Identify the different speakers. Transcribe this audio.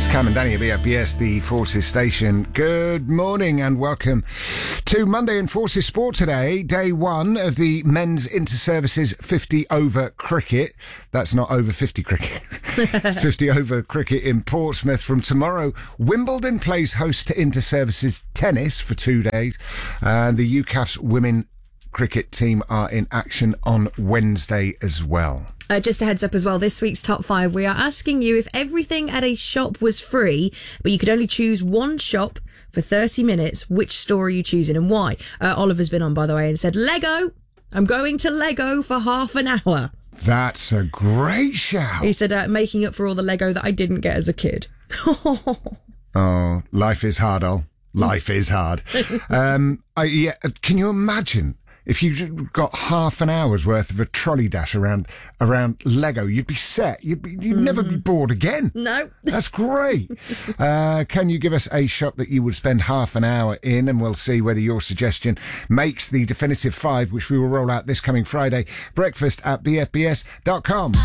Speaker 1: Cam and Danny at BFBS, the Forces station. Good morning and welcome to Monday in Forces Sport today, day one of the men's inter-services 50 over cricket. That's not over 50 cricket. 50 over cricket in Portsmouth. From tomorrow, Wimbledon plays host to inter-services tennis for 2 days. And the UCAF's women cricket team are in action on Wednesday as well.
Speaker 2: Just a heads up as well, this week's top five, we are asking you if everything at a shop was free, but you could only choose one shop for 30 minutes, which store are you choosing and why? Oliver's been on, by the way, and said, Lego! I'm going to Lego for half an hour.
Speaker 1: That's a great shout.
Speaker 2: He said, making up for all the Lego that I didn't get as a kid.
Speaker 1: Oh, life is hard, Life is hard. Can you imagine if you got half an hour's worth of a trolley dash around Lego? You'd be set. You'd never be bored again.
Speaker 2: No.
Speaker 1: That's great. Can you give us a shop that you would spend half an hour in? And we'll see whether your suggestion makes the definitive five, which we will roll out this coming Friday. Breakfast at bfbs.com.